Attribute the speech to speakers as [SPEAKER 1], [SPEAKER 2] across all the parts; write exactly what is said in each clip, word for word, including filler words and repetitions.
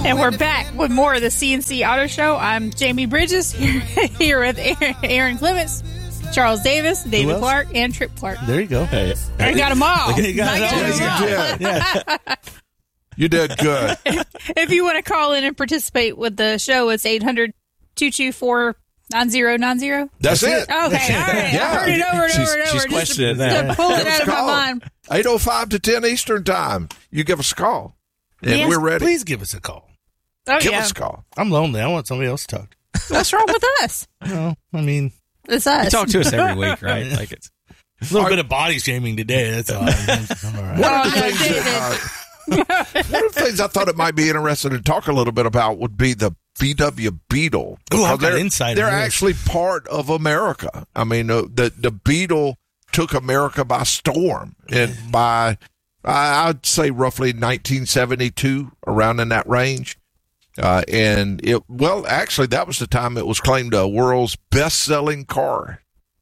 [SPEAKER 1] And we're back with more of the C N C Auto Show. I'm Jamie Bridges here, here with Aaron Clements, Charles Davis, David Clark, and Trip Clark.
[SPEAKER 2] There you go.
[SPEAKER 1] Hey. I got them all.
[SPEAKER 2] You got
[SPEAKER 1] it
[SPEAKER 2] all.
[SPEAKER 3] You did. Yeah. You did good.
[SPEAKER 1] If you want to call in and participate with the show, it's eight hundred, two two four, nine zero nine zero.
[SPEAKER 3] That's, That's it.
[SPEAKER 1] Okay, all right.
[SPEAKER 3] Yeah.
[SPEAKER 1] I heard it over and
[SPEAKER 4] she's,
[SPEAKER 1] over and over.
[SPEAKER 4] She's questioning
[SPEAKER 1] just to,
[SPEAKER 4] that.
[SPEAKER 1] to pull it out of my mind.
[SPEAKER 3] eight oh five to ten Eastern time. You give us a call. And
[SPEAKER 1] Yes,
[SPEAKER 3] we're ready.
[SPEAKER 2] Please give us a call.
[SPEAKER 1] Oh,
[SPEAKER 3] give
[SPEAKER 1] yeah.
[SPEAKER 3] us a call.
[SPEAKER 2] I'm lonely. I want somebody else to talk to.
[SPEAKER 1] What's wrong with us?
[SPEAKER 2] No, I mean,
[SPEAKER 1] It's us.
[SPEAKER 4] You talk to us every week, right? Like it's
[SPEAKER 2] a little bit of body shaming today. That's all. I'm all right.
[SPEAKER 3] One
[SPEAKER 1] Oh,
[SPEAKER 3] of the
[SPEAKER 1] no,
[SPEAKER 3] things
[SPEAKER 1] David.
[SPEAKER 3] that, uh, one of the things I thought it might be interesting to talk a little bit about would be the V W Beetle.
[SPEAKER 2] Ooh, I've got
[SPEAKER 3] they're,
[SPEAKER 2] insight
[SPEAKER 3] they're
[SPEAKER 2] on this.
[SPEAKER 3] actually part of America. I mean, uh, the the Beetle took America by storm, and by I, I'd say roughly nineteen seventy-two, around in that range. Uh, and it well, actually, that was the time it was claimed a world's best-selling car.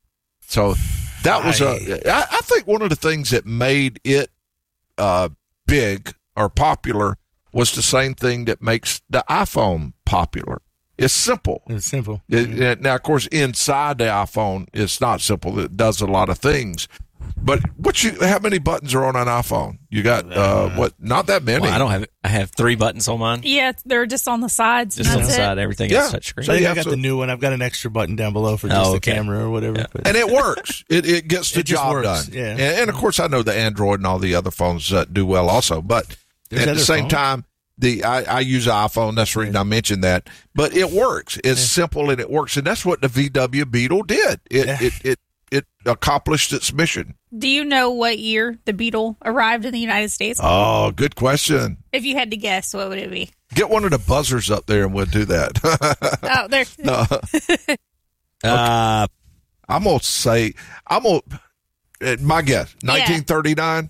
[SPEAKER 3] So that was a. I, I think one of the things that made it uh, big or popular was the same thing that makes the iPhone popular. It's simple.
[SPEAKER 2] It's simple.
[SPEAKER 3] It, it, now, of course, inside the iPhone, it's not simple. It does a lot of things. But what you? How many buttons are on an iPhone? You got uh, what? Not that many.
[SPEAKER 4] well, I don't have. I have three buttons on mine.
[SPEAKER 1] Yeah, they're just on the sides.
[SPEAKER 4] Just
[SPEAKER 1] and
[SPEAKER 4] on the
[SPEAKER 1] that's
[SPEAKER 4] side.
[SPEAKER 1] it.
[SPEAKER 4] Everything
[SPEAKER 3] Yeah.
[SPEAKER 4] is touchscreen.
[SPEAKER 2] So I think
[SPEAKER 3] Yeah,
[SPEAKER 2] I got
[SPEAKER 3] so-
[SPEAKER 2] the new one. I've got an extra button down below for just
[SPEAKER 4] Oh,
[SPEAKER 2] the
[SPEAKER 4] okay.
[SPEAKER 2] camera or whatever.
[SPEAKER 4] Yeah.
[SPEAKER 2] But
[SPEAKER 3] And it works. It it gets the
[SPEAKER 2] It just
[SPEAKER 3] job
[SPEAKER 2] works,
[SPEAKER 3] done.
[SPEAKER 2] yeah.
[SPEAKER 3] And, and of course, I know the Android and all the other phones uh, do well also. But
[SPEAKER 2] There's
[SPEAKER 3] at the
[SPEAKER 2] other
[SPEAKER 3] same
[SPEAKER 2] phones.
[SPEAKER 3] time, the I, I use an iPhone. That's the reason I mentioned that. But it works. It's simple and it works. And that's what the V W Beetle did. It
[SPEAKER 2] Yeah.
[SPEAKER 3] it, it it accomplished its mission.
[SPEAKER 1] Do you know what year the Beetle arrived in the United States?
[SPEAKER 3] Oh, good question.
[SPEAKER 1] If you had to guess, what would it be?
[SPEAKER 3] Get one of the buzzers up there and we'll do that.
[SPEAKER 1] Oh, there.
[SPEAKER 3] no.
[SPEAKER 4] Uh,
[SPEAKER 3] I'm going to say, I'm going to, my guess, nineteen thirty-nine.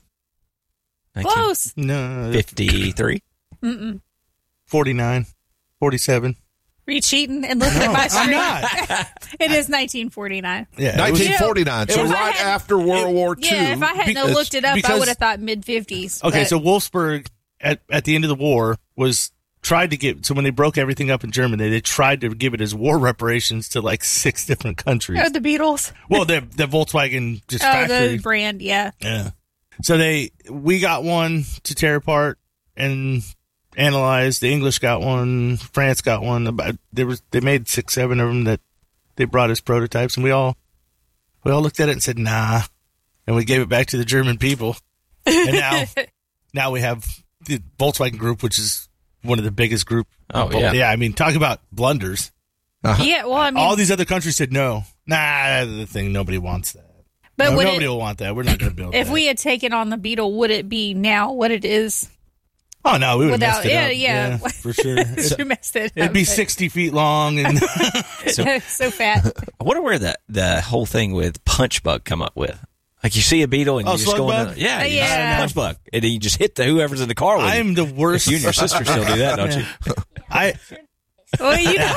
[SPEAKER 1] Close.
[SPEAKER 2] no,
[SPEAKER 4] fifty-three.
[SPEAKER 1] Mm-mm.
[SPEAKER 2] forty-nine, forty-seven.
[SPEAKER 1] Are you cheating and looking at my
[SPEAKER 2] I'm
[SPEAKER 1] screen?
[SPEAKER 2] not.
[SPEAKER 1] It is nineteen forty-nine.
[SPEAKER 2] Yeah, it was-
[SPEAKER 3] nineteen forty-nine. So
[SPEAKER 1] If I
[SPEAKER 3] right
[SPEAKER 1] had-
[SPEAKER 3] after World War Two.
[SPEAKER 1] Yeah, if I hadn't
[SPEAKER 2] Because-
[SPEAKER 1] looked it up, I
[SPEAKER 2] because-
[SPEAKER 1] would have thought mid fifties.
[SPEAKER 2] Okay, so Wolfsburg at at the end of the war was tried to get so when they broke everything up in Germany, they tried to give it as war reparations to like six different countries.
[SPEAKER 1] oh, the Beatles.
[SPEAKER 2] Well, the the Volkswagen just
[SPEAKER 1] Oh,
[SPEAKER 2] factory.
[SPEAKER 1] the brand. Yeah.
[SPEAKER 2] Yeah. So they we got one to tear apart and analyze. The English got one. France got one. About there was they made six, seven of them that they brought as prototypes, and we all we all looked at it and said nah, and we gave it back to the German people. And now now we have the Volkswagen Group, which is one of the biggest group.
[SPEAKER 4] Oh, yeah.
[SPEAKER 2] yeah. I mean, talk about blunders.
[SPEAKER 1] Yeah. Well, I mean,
[SPEAKER 2] All these other countries said no. Nah, the thing nobody wants that.
[SPEAKER 1] but
[SPEAKER 2] No,
[SPEAKER 1] would
[SPEAKER 2] nobody
[SPEAKER 1] it,
[SPEAKER 2] will want that. We're not going to build
[SPEAKER 1] if
[SPEAKER 2] that.
[SPEAKER 1] we had taken on the Beetle, would it be now what it is?
[SPEAKER 2] Oh no, we would have
[SPEAKER 1] Without-
[SPEAKER 2] messed it
[SPEAKER 1] yeah,
[SPEAKER 2] up.
[SPEAKER 1] yeah.
[SPEAKER 2] for sure.
[SPEAKER 1] You messed it
[SPEAKER 2] It'd
[SPEAKER 1] up,
[SPEAKER 2] be
[SPEAKER 1] but-
[SPEAKER 2] sixty feet long, and
[SPEAKER 1] so, so fat.
[SPEAKER 4] I wonder where the the whole thing with punch bug come up with. Like you see a Beetle and
[SPEAKER 2] Oh,
[SPEAKER 4] you just
[SPEAKER 2] slug
[SPEAKER 4] go in
[SPEAKER 2] bug?
[SPEAKER 4] the, yeah,
[SPEAKER 1] Uh,
[SPEAKER 4] you just
[SPEAKER 1] yeah.
[SPEAKER 4] punch bug, and then you just hit the whoever's in the car with you.
[SPEAKER 2] I'm the worst.
[SPEAKER 4] You and your sister still do that, don't you?
[SPEAKER 2] I,
[SPEAKER 1] Well, you don't know.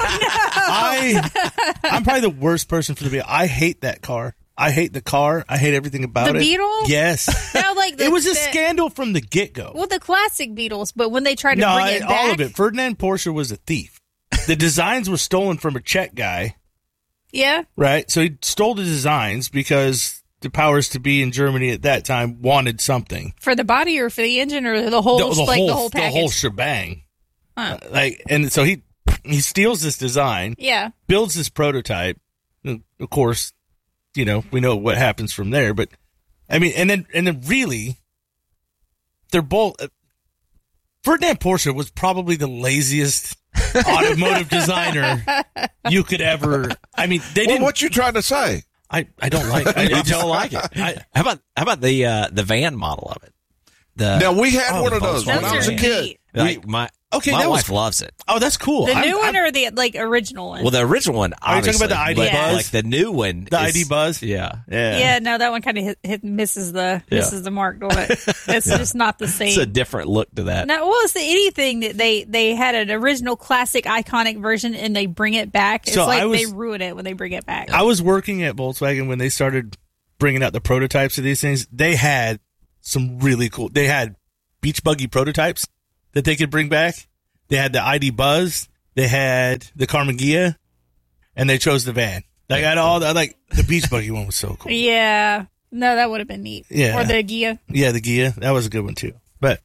[SPEAKER 2] I, I'm probably the worst person for the Beetle. I hate that car. I hate the car. I hate everything about
[SPEAKER 1] The
[SPEAKER 2] it.
[SPEAKER 1] Beetle?
[SPEAKER 2] Yes.
[SPEAKER 1] No, like the,
[SPEAKER 2] It was a
[SPEAKER 1] the-
[SPEAKER 2] scandal from the get go.
[SPEAKER 1] Well, the classic Beatles, but when they tried to
[SPEAKER 2] No,
[SPEAKER 1] bring
[SPEAKER 2] I-
[SPEAKER 1] it back,
[SPEAKER 2] all of it. Ferdinand Porsche was a thief. The designs were stolen from a Czech guy.
[SPEAKER 1] yeah,
[SPEAKER 2] Right. So he stole the designs because the powers to be in Germany at that time wanted something.
[SPEAKER 1] for the body or for the engine or the whole,
[SPEAKER 2] The, the
[SPEAKER 1] like
[SPEAKER 2] whole,
[SPEAKER 1] the whole package.
[SPEAKER 2] the whole shebang.
[SPEAKER 1] Huh.
[SPEAKER 2] Uh, like, and so he he steals this design,
[SPEAKER 1] Yeah,
[SPEAKER 2] builds this prototype. And of course, you know we know what happens from there. But I mean, and then and then really, they're both. Uh, Ferdinand Porsche was probably the laziest automotive designer you could ever. I mean, they
[SPEAKER 3] Well,
[SPEAKER 2] didn't.
[SPEAKER 3] what you trying to say?
[SPEAKER 2] I, I don't like. I,
[SPEAKER 4] You
[SPEAKER 2] I
[SPEAKER 4] don't like it.
[SPEAKER 2] I,
[SPEAKER 4] How about how about the uh, the van model of it? The
[SPEAKER 3] Now, we had
[SPEAKER 2] Oh,
[SPEAKER 3] one
[SPEAKER 2] the
[SPEAKER 3] of those
[SPEAKER 4] Volkswagen
[SPEAKER 3] when I was a
[SPEAKER 1] Those are
[SPEAKER 3] kid.
[SPEAKER 1] neat.
[SPEAKER 4] like my
[SPEAKER 2] Okay,
[SPEAKER 4] my
[SPEAKER 2] that was
[SPEAKER 4] wife loves it.
[SPEAKER 2] oh, that's cool.
[SPEAKER 1] the
[SPEAKER 2] I'm-
[SPEAKER 1] new one
[SPEAKER 2] I'm-
[SPEAKER 1] or the like original one.
[SPEAKER 4] Well, the original one,
[SPEAKER 2] Are you talking about the
[SPEAKER 4] obviously,
[SPEAKER 2] I D
[SPEAKER 4] but,
[SPEAKER 1] Buzz?
[SPEAKER 4] Like the new one,
[SPEAKER 2] the
[SPEAKER 4] is-
[SPEAKER 2] I D Buzz.
[SPEAKER 4] Yeah,
[SPEAKER 2] Yeah.
[SPEAKER 1] yeah, no, that one kind of hit, hit misses the
[SPEAKER 4] Yeah.
[SPEAKER 1] misses the mark on it. It's just not the same.
[SPEAKER 4] it's a different look to that.
[SPEAKER 1] No, well, it's the anything that they they had an original classic iconic version and they bring it back. It's
[SPEAKER 2] So
[SPEAKER 1] like
[SPEAKER 2] I was-
[SPEAKER 1] they ruin it when they bring it back.
[SPEAKER 2] I was working at Volkswagen when they started bringing out the prototypes of these things. They had some really cool. They had beach buggy prototypes that they could bring back They had the I D Buzz, they had the Karmann Ghia, and they chose the van. Like I had all the, like the beach buggy one was so cool.
[SPEAKER 1] Yeah. No, that would have been neat.
[SPEAKER 2] Yeah.
[SPEAKER 1] Or the Ghia.
[SPEAKER 2] Yeah, the Ghia. That was a good one too. But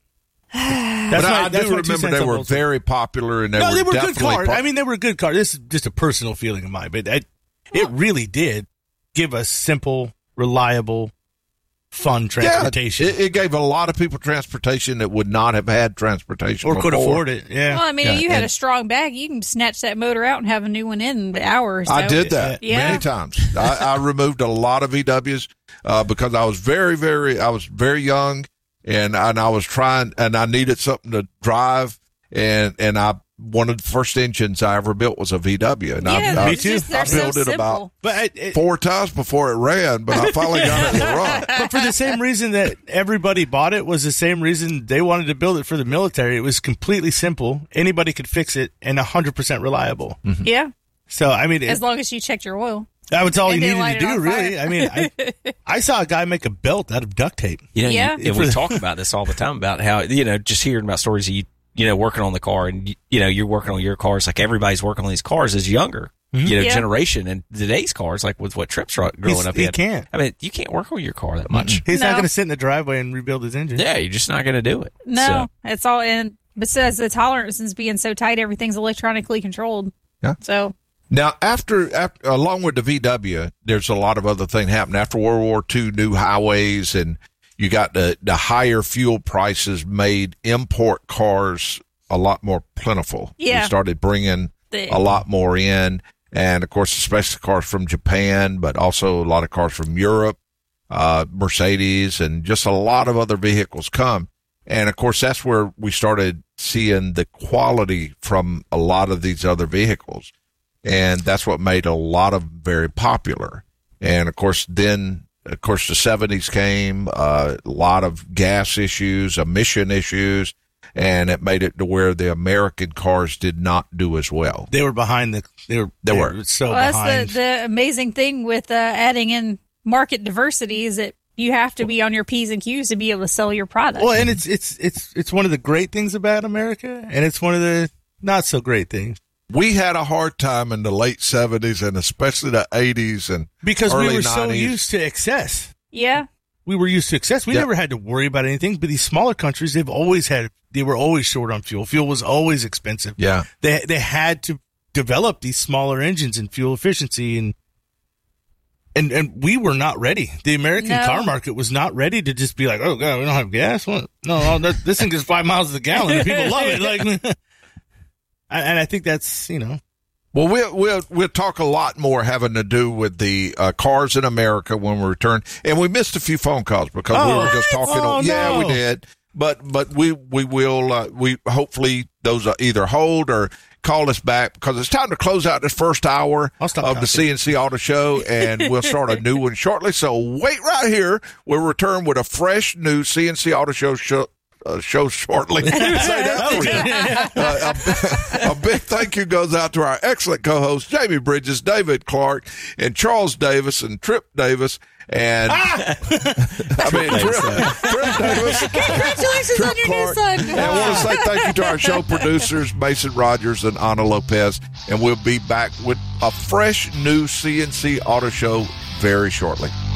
[SPEAKER 3] but
[SPEAKER 2] that's my,
[SPEAKER 3] I
[SPEAKER 2] that's
[SPEAKER 3] do
[SPEAKER 2] my two
[SPEAKER 3] remember
[SPEAKER 2] cents
[SPEAKER 3] they
[SPEAKER 2] on
[SPEAKER 3] were
[SPEAKER 2] Volkswagen.
[SPEAKER 3] very popular, and they
[SPEAKER 2] no,
[SPEAKER 3] were
[SPEAKER 2] they were good
[SPEAKER 3] definitely
[SPEAKER 2] cars.
[SPEAKER 3] pop-
[SPEAKER 2] I mean, they were good cars. This is just a personal feeling of mine, but I, it really did give us simple, reliable, fun transportation.
[SPEAKER 3] Yeah, it, it gave a lot of people transportation that would not have had transportation
[SPEAKER 2] or could
[SPEAKER 3] before.
[SPEAKER 2] afford it. Yeah.
[SPEAKER 1] Well, I mean,
[SPEAKER 3] Yeah,
[SPEAKER 1] if you had
[SPEAKER 3] and-
[SPEAKER 1] a strong bag, you can snatch that motor out and have a new one in the hour or so.
[SPEAKER 3] I did that
[SPEAKER 1] Yeah.
[SPEAKER 3] many times. I, I removed a lot of V Ws uh, because I was very, very, I was very young, and and I was trying, and I needed something to drive, and and I one of the first engines I ever built was a V W, and
[SPEAKER 1] Yeah,
[SPEAKER 3] I, I,
[SPEAKER 1] it's just, they're
[SPEAKER 3] I built
[SPEAKER 1] so
[SPEAKER 3] it about
[SPEAKER 1] simple.
[SPEAKER 2] But I, it,
[SPEAKER 3] four times before it ran, but I finally got it to run.
[SPEAKER 2] but for the same reason that everybody bought it was the same reason they wanted to build it for the military. It was completely simple. Anybody could fix it and one hundred percent reliable.
[SPEAKER 1] Yeah.
[SPEAKER 2] So, I mean, it,
[SPEAKER 1] As long as you checked your oil.
[SPEAKER 2] that was all
[SPEAKER 1] and
[SPEAKER 2] you
[SPEAKER 1] didn't
[SPEAKER 2] needed to
[SPEAKER 1] light it
[SPEAKER 2] do,
[SPEAKER 1] on
[SPEAKER 2] really.
[SPEAKER 1] fire.
[SPEAKER 2] I mean, I, I saw a guy make a belt out of duct tape.
[SPEAKER 4] You know,
[SPEAKER 1] Yeah.
[SPEAKER 4] you, and we talk about this all the time about how, you know, just hearing about stories of you, you know, working on the car and, you, you know, you're working on your cars. Like everybody's working on these cars is younger, you know,
[SPEAKER 1] Yeah.
[SPEAKER 4] generation. And today's cars, like with what Tripp's ro- growing
[SPEAKER 2] He's-
[SPEAKER 4] up
[SPEAKER 2] he
[SPEAKER 4] in.
[SPEAKER 2] can't.
[SPEAKER 4] I mean, you can't work on your car that much.
[SPEAKER 2] He's
[SPEAKER 1] No.
[SPEAKER 2] not going to sit in the driveway and rebuild his engine.
[SPEAKER 4] Yeah, you're just not going to do it.
[SPEAKER 1] No,
[SPEAKER 4] So,
[SPEAKER 1] it's all in. Besides the tolerances being so tight, everything's electronically controlled.
[SPEAKER 3] Yeah.
[SPEAKER 1] So,
[SPEAKER 3] Now, after, after along with the V W, there's a lot of other things happening. After World War Two, new highways, and you got the, the higher fuel prices made import cars a lot more plentiful.
[SPEAKER 1] Yeah.
[SPEAKER 3] We started bringing
[SPEAKER 1] The-
[SPEAKER 3] a lot more in. And, of course, especially cars from Japan, but also a lot of cars from Europe, uh, Mercedes, and just a lot of other vehicles come. And, of course, that's where we started seeing the quality from a lot of these other vehicles. And that's what made a lot of them very popular. And of course, then, of course, the seventies came, uh, a lot of gas issues, emission issues, and it made it to where the American cars did not do as well.
[SPEAKER 2] They were behind the. They were.
[SPEAKER 3] They were.
[SPEAKER 2] so
[SPEAKER 1] well,
[SPEAKER 2] behind.
[SPEAKER 1] that's the, the amazing thing with uh, adding in market diversity is that you have to be on your P's and Q's to be able to sell your product.
[SPEAKER 2] Well, and it's it's it's it's one of the great things about America, and it's one of the not so great things
[SPEAKER 3] We had a hard time in the late seventies and especially the eighties and
[SPEAKER 2] because
[SPEAKER 3] early
[SPEAKER 2] we were so
[SPEAKER 3] nineties.
[SPEAKER 2] used to excess.
[SPEAKER 1] yeah.
[SPEAKER 2] We were used to excess. We
[SPEAKER 3] Yeah.
[SPEAKER 2] never had to worry about anything. But these smaller countries, they've always had. They were always short on fuel. Fuel was always expensive.
[SPEAKER 3] Yeah.
[SPEAKER 2] They they had to develop these smaller engines and fuel efficiency and. And and we were not ready. The American
[SPEAKER 1] No.
[SPEAKER 2] car market was not ready to just be like, oh god, we don't have gas. What? No, no that, this thing is five miles to the gallon, and people love it. Like, and I think that's you know,
[SPEAKER 3] Well, we'll, we'll, we'll talk a lot more having to do with the uh, cars in America when we return. And we missed a few phone calls because we
[SPEAKER 2] Oh,
[SPEAKER 3] were just
[SPEAKER 2] what?
[SPEAKER 3] talking.
[SPEAKER 2] Oh,
[SPEAKER 3] yeah,
[SPEAKER 2] no.
[SPEAKER 3] we did. But but we we will uh, we hopefully those uh, either hold or call us back because it's time to close out this first hour
[SPEAKER 2] I'll stop
[SPEAKER 3] of the
[SPEAKER 2] talking.
[SPEAKER 3] C N C Auto Show, and we'll start a new one shortly. So wait right here. We'll return with a fresh new C N C Auto Show show. Uh, show shortly. Say that for you. Uh, a, a big thank you goes out to our excellent co-hosts Jamie Bridges, David Clark, and Charles Davis and Trip Davis. And I mean, Trip, Trip Davis.
[SPEAKER 1] Congratulations
[SPEAKER 3] Trip
[SPEAKER 1] on your
[SPEAKER 3] Clark.
[SPEAKER 1] new son.
[SPEAKER 3] And I want to say thank you to our show producers, Mason Rogers and Ana Lopez. And we'll be back with a fresh new C N C Auto Show very shortly.